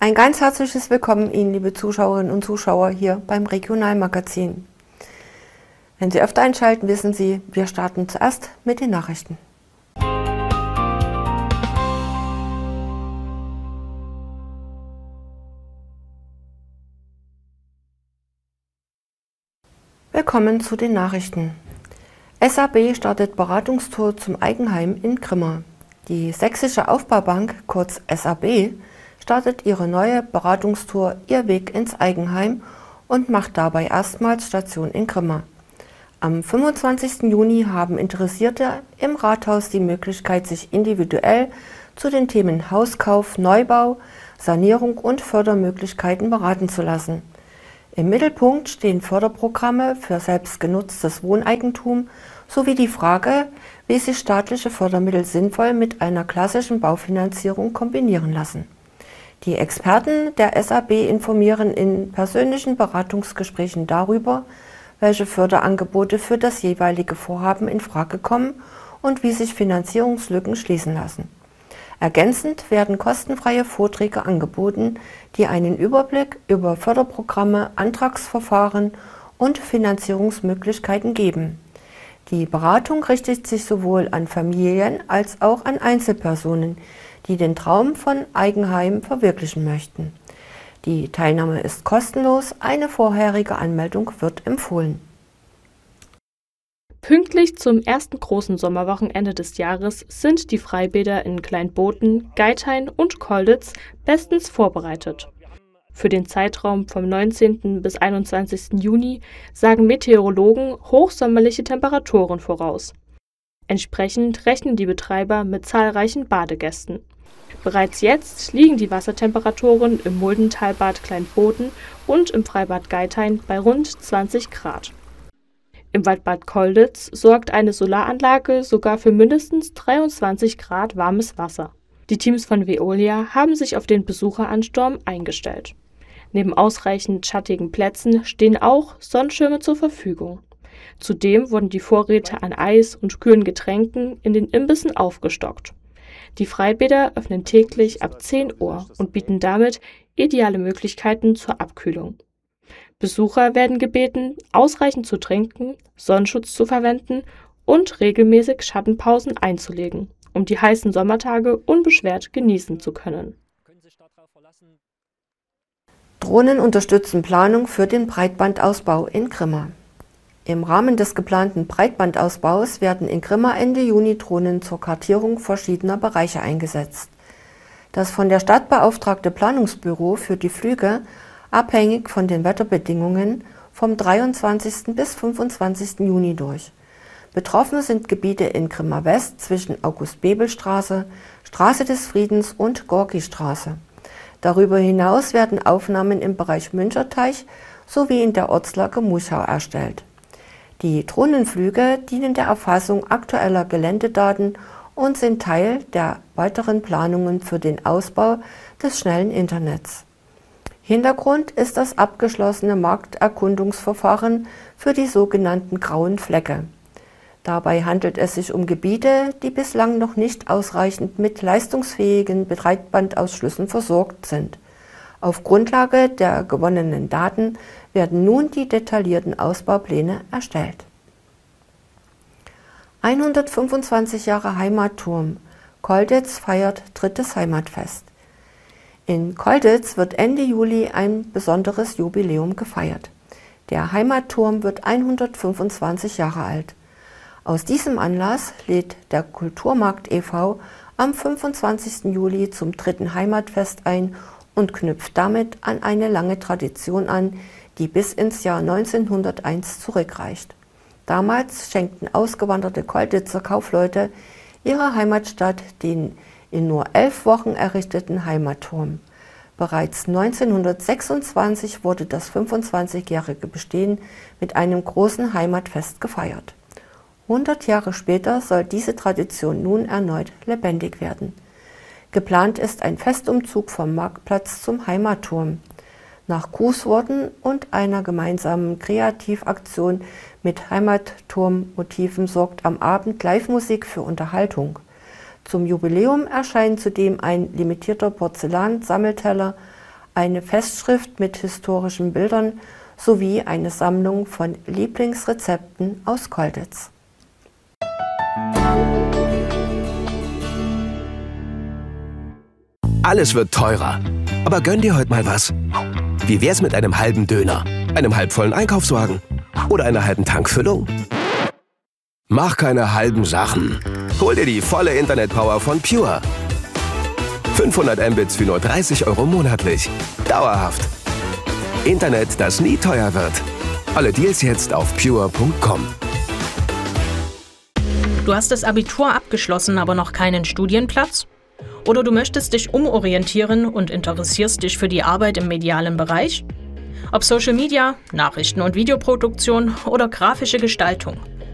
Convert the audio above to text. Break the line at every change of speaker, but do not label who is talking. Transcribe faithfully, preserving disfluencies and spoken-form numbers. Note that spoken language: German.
Ein ganz herzliches Willkommen Ihnen, liebe Zuschauerinnen und Zuschauer, hier beim Regionalmagazin. Wenn Sie öfter einschalten, wissen Sie, wir starten zuerst mit den Nachrichten. Willkommen zu den Nachrichten. S A B startet Beratungstour zum Eigenheim in Grimma. Die Sächsische Aufbaubank, kurz S A B, startet ihre neue Beratungstour Ihr Weg ins Eigenheim und macht dabei erstmals Station in Grimma. Am fünfundzwanzigsten Juni haben Interessierte im Rathaus die Möglichkeit, sich individuell zu den Themen Hauskauf, Neubau, Sanierung und Fördermöglichkeiten beraten zu lassen. Im Mittelpunkt stehen Förderprogramme für selbstgenutztes Wohneigentum sowie die Frage, wie sich staatliche Fördermittel sinnvoll mit einer klassischen Baufinanzierung kombinieren lassen. Die Experten der S A B informieren in persönlichen Beratungsgesprächen darüber, welche Förderangebote für das jeweilige Vorhaben in Frage kommen und wie sich Finanzierungslücken schließen lassen. Ergänzend werden kostenfreie Vorträge angeboten, die einen Überblick über Förderprogramme, Antragsverfahren und Finanzierungsmöglichkeiten geben. Die Beratung richtet sich sowohl an Familien als auch an Einzelpersonen, die den Traum von Eigenheim verwirklichen möchten. Die Teilnahme ist kostenlos, eine vorherige Anmeldung wird empfohlen.
Pünktlich zum ersten großen Sommerwochenende des Jahres sind die Freibäder in Kleinboten, Geithain und Kolditz bestens vorbereitet. Für den Zeitraum vom neunzehnten bis einundzwanzigsten Juni sagen Meteorologen hochsommerliche Temperaturen voraus. Entsprechend rechnen die Betreiber mit zahlreichen Badegästen. Bereits jetzt liegen die Wassertemperaturen im Muldentalbad Kleinboten und im Freibad Geithain bei rund zwanzig Grad. Im Waldbad Kolditz sorgt eine Solaranlage sogar für mindestens dreiundzwanzig Grad warmes Wasser. Die Teams von Veolia haben sich auf den Besucheransturm eingestellt. Neben ausreichend schattigen Plätzen stehen auch Sonnenschirme zur Verfügung. Zudem wurden die Vorräte an Eis und kühlen Getränken in den Imbissen aufgestockt. Die Freibäder öffnen täglich ab zehn Uhr und bieten damit ideale Möglichkeiten zur Abkühlung. Besucher werden gebeten, ausreichend zu trinken, Sonnenschutz zu verwenden und regelmäßig Schattenpausen einzulegen, um die heißen Sommertage unbeschwert genießen zu können.
Drohnen unterstützen Planung für den Breitbandausbau in Grimma. Im Rahmen des geplanten Breitbandausbaus werden in Grimma Ende Juni Drohnen zur Kartierung verschiedener Bereiche eingesetzt. Das von der Stadt beauftragte Planungsbüro führt die Flüge, abhängig von den Wetterbedingungen, vom dreiundzwanzigsten bis fünfundzwanzigsten Juni durch. Betroffen sind Gebiete in Grimma West zwischen August-Bebel-Straße, Straße des Friedens und Gorki-Straße. Darüber hinaus werden Aufnahmen im Bereich Müncherteich sowie in der Ortslage Muschau erstellt. Die Drohnenflüge dienen der Erfassung aktueller Geländedaten und sind Teil der weiteren Planungen für den Ausbau des schnellen Internets. Hintergrund ist das abgeschlossene Markterkundungsverfahren für die sogenannten grauen Flecke. Dabei handelt es sich um Gebiete, die bislang noch nicht ausreichend mit leistungsfähigen Breitbandausschlüssen versorgt sind. Auf Grundlage der gewonnenen Daten werden nun die detaillierten Ausbaupläne erstellt. hundertfünfundzwanzig Jahre Heimatturm. Kolditz feiert drittes Heimatfest. In Kolditz wird Ende Juli ein besonderes Jubiläum gefeiert. Der Heimatturm wird hundertfünfundzwanzig Jahre alt. Aus diesem Anlass lädt der Kulturmarkt e V am fünfundzwanzigsten Juli zum dritten Heimatfest ein und knüpft damit an eine lange Tradition an, die bis ins Jahr neunzehnhunderteins zurückreicht. Damals schenkten ausgewanderte Kolditzer Kaufleute ihrer Heimatstadt den in nur elf Wochen errichteten Heimatturm. Bereits neunzehnhundertsechsundzwanzig wurde das fünfundzwanzigjährige Bestehen mit einem großen Heimatfest gefeiert. hundert Jahre später soll diese Tradition nun erneut lebendig werden. Geplant ist ein Festumzug vom Marktplatz zum Heimatturm. Nach Grußworten und einer gemeinsamen Kreativaktion mit Heimatturmmotiven sorgt am Abend Live-Musik für Unterhaltung. Zum Jubiläum erscheint zudem ein limitierter Porzellan-Sammelteller eine Festschrift mit historischen Bildern sowie eine Sammlung von Lieblingsrezepten aus Kolditz.
Alles wird teurer. Aber gönn dir heute mal was. Wie wär's mit einem halben Döner, einem halbvollen Einkaufswagen oder einer halben Tankfüllung? Mach keine halben Sachen. Hol dir die volle Internetpower von Pure. fünfhundert Mbits für nur dreißig Euro monatlich. Dauerhaft. Internet, das nie teuer wird. Alle Deals jetzt auf pure punkt com.
Du hast das Abitur abgeschlossen, aber noch keinen Studienplatz? Oder du möchtest dich umorientieren und interessierst dich für die Arbeit im medialen Bereich? Ob Social Media, Nachrichten- und Videoproduktion oder grafische Gestaltung.